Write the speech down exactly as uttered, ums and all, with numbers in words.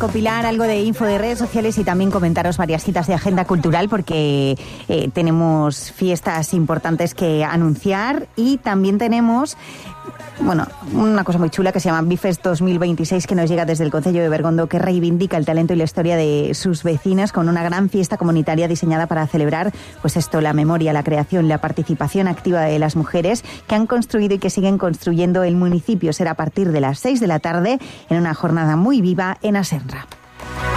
recopilar algo de info de redes sociales y también comentaros varias citas de agenda cultural porque eh, tenemos fiestas importantes que anunciar y también tenemos, bueno, una cosa muy chula que se llama Bifest dos mil veintiséis que nos llega desde el Concello de Bergondo, que reivindica el talento y la historia de sus vecinas con una gran fiesta comunitaria diseñada para celebrar, pues esto, la memoria, la creación, la participación activa de las mujeres que han construido y que siguen construyendo el municipio. Será a partir de las seis de la tarde en una jornada muy viva en Asenra.